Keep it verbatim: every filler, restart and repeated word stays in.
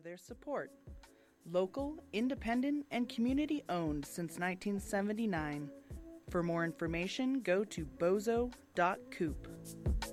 their support. Local, independent, and community-owned since nineteen seventy-nine. For more information, go to bozo dot coop.